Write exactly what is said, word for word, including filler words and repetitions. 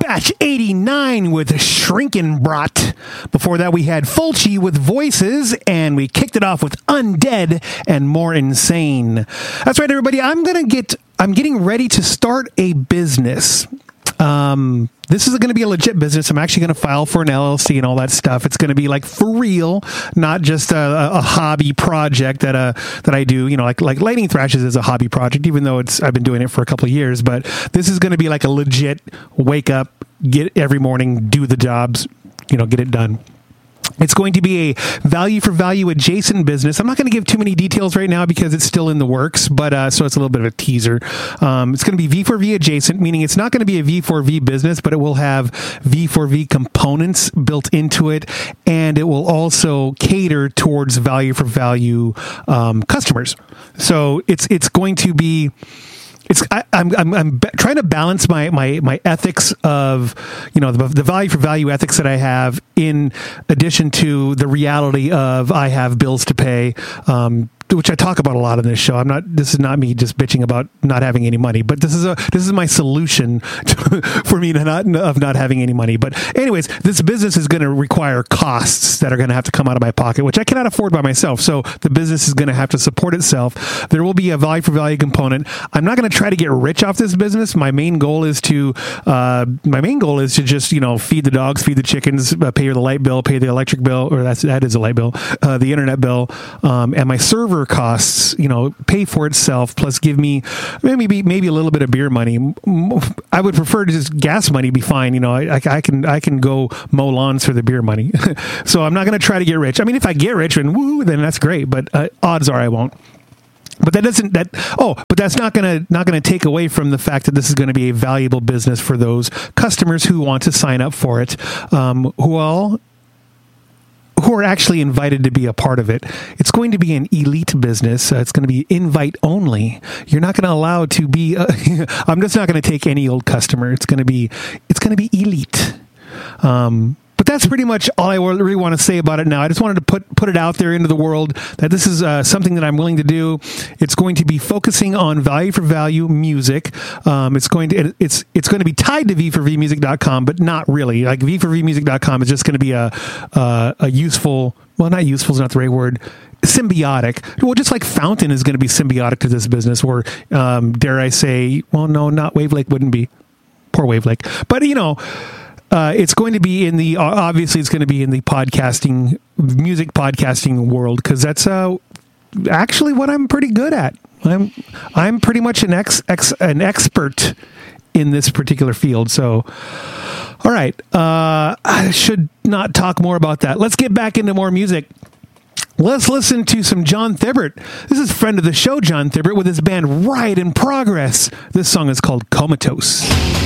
Batch eighty-nine with Shrinkin' Brat. Before that, we had Fulci with Voices, and we kicked it off with Undead and More Insane. That's right, everybody. I'm gonna get. I'm getting ready to start a business. Um, this is going to be a legit business. I'm actually going to file for an L L C and all that stuff. It's going to be like for real, not just a, a hobby project that uh that I do. You know, like like Lightning Thrashes is a hobby project, even though it's I've been doing it for a couple of years. But this is going to be like a legit wake up, get every morning, do the jobs, you know, get it done. It's going to be a value for value adjacent business. I'm not going to give too many details right now because it's still in the works, but uh, so it's a little bit of a teaser. Um, it's going to be V four V adjacent, meaning it's not going to be a V four V business, but it will have V four V components built into it, and it will also cater towards value for value um, customers. So it's it's going to be. It's I, I'm I'm I'm b- trying to balance my, my, my ethics of, you know, the, the value for value ethics that I have in addition to the reality of I have bills to pay, um, which I talk about a lot on this show. I'm not. This is not me just bitching about not having any money, but this is a this is my solution to, for me to not of not having any money. But anyways, this business is going to require costs that are going to have to come out of my pocket, which I cannot afford by myself. So the business is going to have to support itself. There will be a value for value component. I'm not going to try to get rich off this business. My main goal is to uh, my main goal is to just you know feed the dogs, feed the chickens, uh, pay the light bill, pay the electric bill, or that's that is a light bill, uh, the internet bill, um, and my server costs, you know, pay for itself, plus give me maybe maybe a little bit of beer money. I would prefer to just gas money be fine. You know, I, I can I can go mow lawns for the beer money. So I'm not going to try to get rich. I mean, if I get rich and woo, then that's great. But uh, odds are I won't. But that doesn't that oh, but that's not gonna not gonna take away from the fact that this is going to be a valuable business for those customers who want to sign up for it. Um, who all. who are actually invited to be a part of it. It's going to be an elite business. Uh, it's going to be invite only. You're not going to allow to be, uh, I'm just not going to take any old customer. It's going to be, it's going to be elite. Um, But that's pretty much all I really want to say about it now. I just wanted to put put it out there into the world that this is uh, something that I'm willing to do. It's going to be focusing on value for value music. Um, it's going to it's it's going to be tied to V four V music dot com, but not really. Like V four V music dot com is just going to be a uh, a useful. Well, not useful is not the right word. Symbiotic. Well, just like Fountain is going to be symbiotic to this business, or um, dare I say, well, no, not Wavelake wouldn't be. Poor Wavelake, but you know. Uh, it's going to be in the, obviously it's going to be in the podcasting, music podcasting world, because that's uh, actually what I'm pretty good at. I'm I'm pretty much an ex, ex an expert in this particular field. So, all right, uh, I should not talk more about that. Let's get back into more music. Let's listen to some John Thibbert. This is friend of the show, John Thibbert, with his band Riot in Progress. This song is called Comatose.